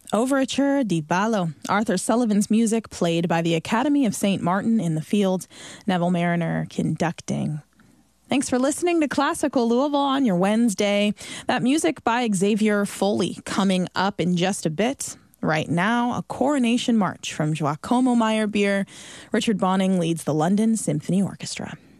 Overture di Ballo, Arthur Sullivan's music played by the Academy of St. Martin in the Fields, Neville Mariner conducting. Thanks for listening to Classical Louisville on your Wednesday. That music by Xavier Foley coming up in just a bit. Right now, a coronation march from Giacomo Meyerbeer. Richard Bonning leads the London Symphony Orchestra.